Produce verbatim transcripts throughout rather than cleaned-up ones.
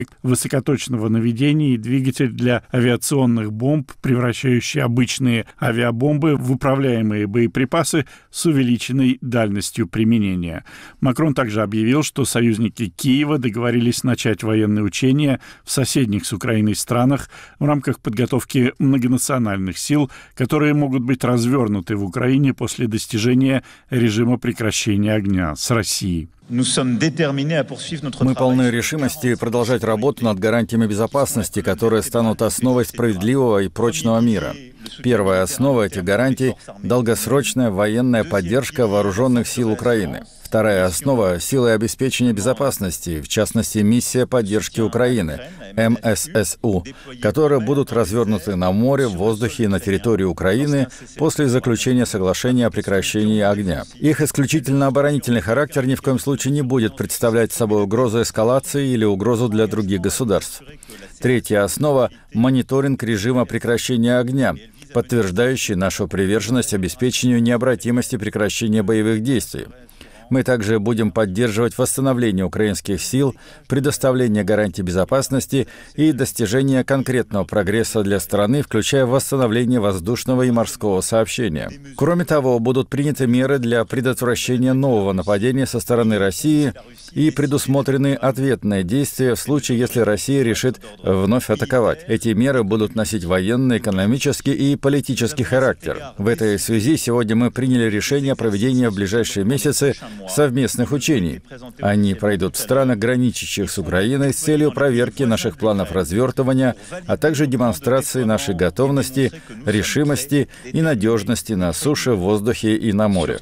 высокоточного наведения и двигатель для авиационных бомб, превращающий обычные авиабомбы в управляемые боеприпасы с увеличенной дальностью применения. Макрон также объявил, что союзники Киева договорились начать военные учения в соседних с Украиной странах в рамках подготовки многонациональных сил, которые могут быть развернуты в Украине после достижения режима прекращения огня с Россией. Мы полны решимости продолжать работу над гарантиями безопасности, которые станут основой справедливого и прочного мира. Первая основа этих гарантий – долгосрочная военная поддержка вооруженных сил Украины. Вторая основа – силы обеспечения безопасности, в частности, миссия поддержки Украины, эм эс эс у, которые будут развернуты на море, в воздухе и на территории Украины после заключения соглашения о прекращении огня. Их исключительно оборонительный характер ни в коем случае не будет представлять собой угрозу эскалации или угрозу для других государств. Третья основа – мониторинг режима прекращения огня, подтверждающий нашу приверженность обеспечению необратимости прекращения боевых действий. Мы также будем поддерживать восстановление украинских сил, предоставление гарантий безопасности и достижение конкретного прогресса для страны, включая восстановление воздушного и морского сообщения. Кроме того, будут приняты меры для предотвращения нового нападения со стороны России и предусмотрены ответные действия в случае, если Россия решит вновь атаковать. Эти меры будут носить военный, экономический и политический характер. В этой связи сегодня мы приняли решение о проведении в ближайшие месяцы совместных учений. Они пройдут в странах, граничащих с Украиной, с целью проверки наших планов развертывания, а также демонстрации нашей готовности, решимости и надежности на суше, в воздухе и на море.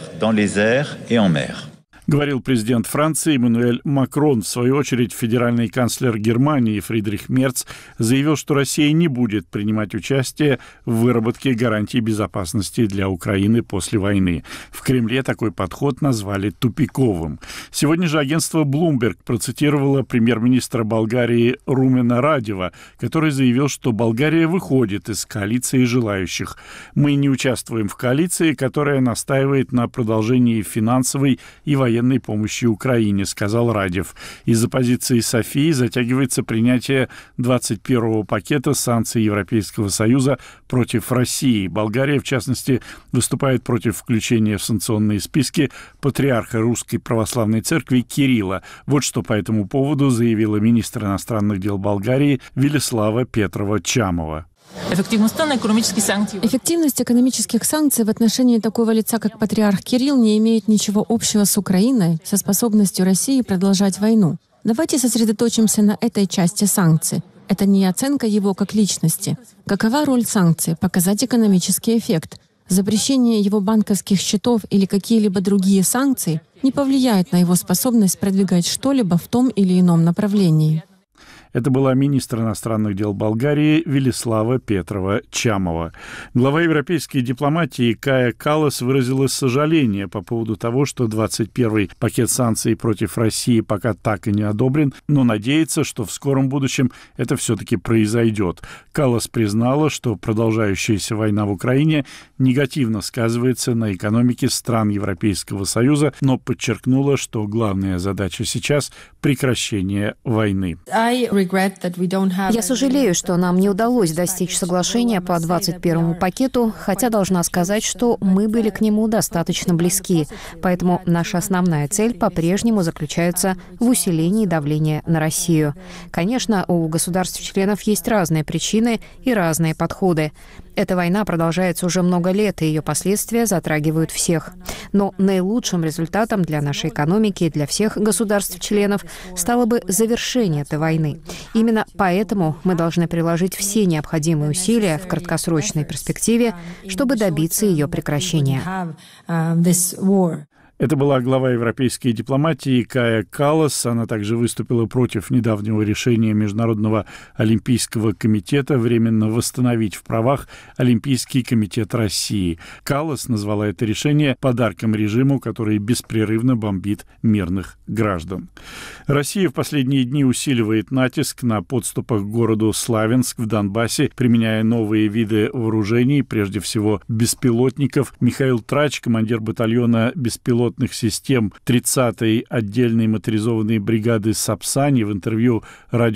Говорил президент Франции Эммануэль Макрон. В свою очередь, федеральный канцлер Германии Фридрих Мерц заявил, что Россия не будет принимать участие в выработке гарантий безопасности для Украины после войны. В Кремле такой подход назвали тупиковым. Сегодня же агентство Bloomberg процитировало премьер-министра Болгарии Румена Радева, который заявил, что Болгария выходит из коалиции желающих. «Мы не участвуем в коалиции, которая настаивает на продолжении финансовой и военной военной помощи Украине», — сказал Радев. Из-за позиции Софии затягивается принятие двадцать первого пакета санкций Европейского Союза против России. Болгария, в частности, выступает против включения в санкционные списки патриарха Русской Православной Церкви Кирилла. Вот что по этому поводу заявила министр иностранных дел Болгарии Велислава Петрова-Чамова. Эффективность экономических санкций в отношении такого лица, как патриарх Кирилл, не имеет ничего общего с Украиной, со способностью России продолжать войну. Давайте сосредоточимся на этой части санкций. Это не оценка его как личности. Какова роль санкций? Показать экономический эффект. Запрещение его банковских счетов или какие-либо другие санкции не повлияет на его способность продвигать что-либо в том или ином направлении. Это была министр иностранных дел Болгарии Велислава Петрова-Чамова. Глава европейской дипломатии Кая Каллас выразила сожаление по поводу того, что двадцать первый пакет санкций против России пока так и не одобрен, но надеется, что в скором будущем это все-таки произойдет. Каллас признала, что продолжающаяся война в Украине негативно сказывается на экономике стран Европейского Союза, но подчеркнула, что главная задача сейчас – прекращение войны. Я сожалею, что нам не удалось достичь соглашения по двадцать первому пакету, хотя должна сказать, что мы были к нему достаточно близки. Поэтому наша основная цель по-прежнему заключается в усилении давления на Россию. Конечно, у государств-членов есть разные причины и разные подходы. Эта война продолжается уже много лет, и ее последствия затрагивают всех. Но наилучшим результатом для нашей экономики и для всех государств-членов стало бы завершение этой войны. Именно поэтому мы должны приложить все необходимые усилия в краткосрочной перспективе, чтобы добиться ее прекращения. Это была глава европейской дипломатии Кая Каллас. Она также выступила против недавнего решения Международного олимпийского комитета временно восстановить в правах Олимпийский комитет России. Каллас назвала это решение подарком режиму, который беспрерывно бомбит мирных граждан. Россия в последние дни усиливает натиск на подступах к городу Славянск в Донбассе, применяя новые виды вооружений, прежде всего беспилотников. Михаил Трач, командир батальона беспилотников беспилотных систем тридцатой отдельной моторизованной бригады Сапсани в интервью радио